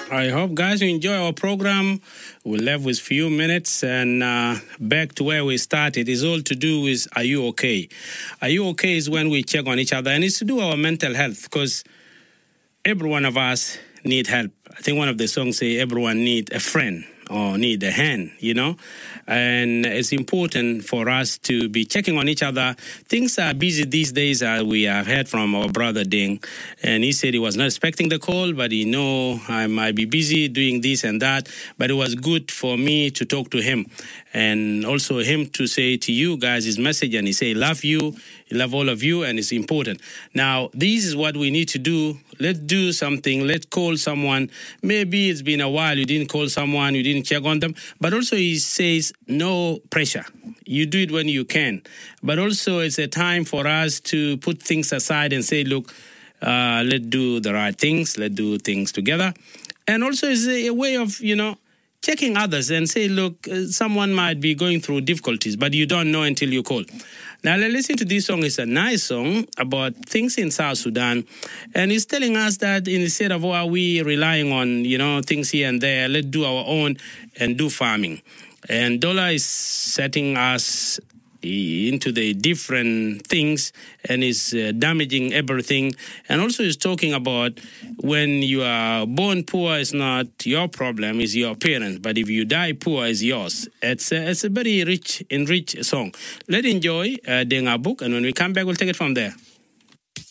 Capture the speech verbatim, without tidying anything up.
I hope, guys, you enjoy our program. We're left with few minutes and uh, back to where we started. It's all to do with, are you okay? Are you okay is when we check on each other, and it's to do our mental health, because every one of us need help. I think one of the songs say everyone need a friend or need a hand, you know, and it's important for us to be checking on each other. Things are busy these days, as we have heard from our brother Ding, and he said he was not expecting the call, but he know I might be busy doing this and that, but it was good for me to talk to him, and also him to say to you guys his message, and he say, love you, he love all of you, and it's important. Now, this is what we need to do. Let's do something. Let's call someone. Maybe it's been a while you didn't call someone, you didn't check on them. But also he says no pressure. You do it when you can. But also it's a time for us to put things aside and say, look, uh, let's do the right things. Let's do things together. And also it's a, a way of, you know, checking others and say, look, uh, someone might be going through difficulties, but you don't know until you call. Now, let's listen to this song. It's a nice song about things in South Sudan. And it's telling us that instead of are we relying on, you know, things here and there, let's do our own and do farming. And Dollar is setting us into the different things and is uh, damaging everything. And also is talking about when you are born poor, it's not your problem, it's your parents. But if you die poor, it's yours. It's a, it's a very rich, enriched song. Let's enjoy uh, Denga book, and when we come back, we'll take it from there.